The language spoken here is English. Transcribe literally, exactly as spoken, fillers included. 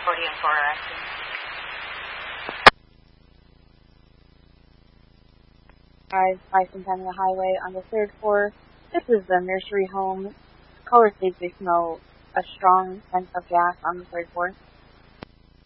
podium for arresting. Guys, Bicentennial Highway on the third floor. This is the nursery home. Caller states they smell a strong scent of gas on the third floor.